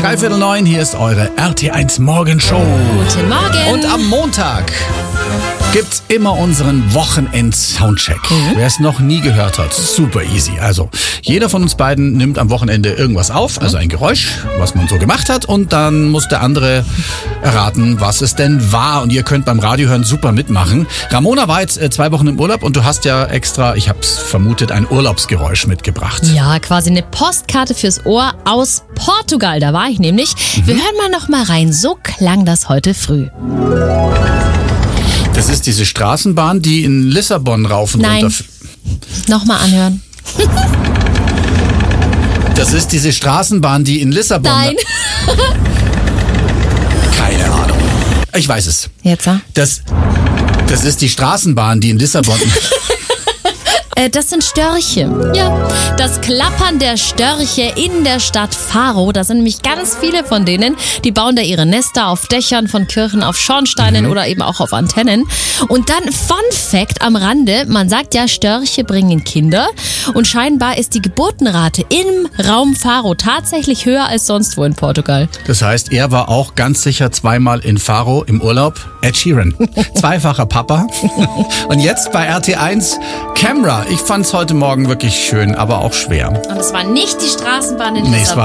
8:45, hier ist eure RT1 Morgenshow. Guten Morgen. Und am Montag gibt's immer unseren Wochenend-Soundcheck. Wer es noch nie gehört hat, super easy. Also, jeder von uns beiden nimmt am Wochenende irgendwas auf, also ein Geräusch, was man so gemacht hat, und dann muss der andere erraten, was es denn war. Und ihr könnt beim Radiohören super mitmachen. Ramona war jetzt 2 Wochen im Urlaub und du hast ja extra, ich hab's vermutet, ein Urlaubsgeräusch mitgebracht. Ja, quasi eine Postkarte fürs Ohr aus Portugal. Da war ich nämlich. Wir hören mal noch mal rein. So klang das heute früh. Das ist diese Straßenbahn, die in Lissabon rauf und Nein. runter... Nochmal anhören. Das ist diese Straßenbahn, die in Lissabon... Nein. Keine Ahnung. Ich weiß es. Jetzt, Das ist die Straßenbahn, die in Lissabon... Das sind Störche. Ja, das Klappern der Störche in der Stadt Faro. Da sind nämlich ganz viele von denen. Die bauen da ihre Nester auf Dächern von Kirchen, auf Schornsteinen oder eben auch auf Antennen. Und dann Fun Fact am Rande. Man sagt ja, Störche bringen Kinder. Und scheinbar ist die Geburtenrate im Raum Faro tatsächlich höher als sonst wo in Portugal. Das heißt, er war auch ganz sicher 2-mal in Faro im Urlaub. Ed Sheeran. Zweifacher Papa. Und jetzt bei RT1 Camera. Ich fand's heute Morgen wirklich schön, aber auch schwer. Und es war nicht die Straßenbahn in Nee, es Lissabon. war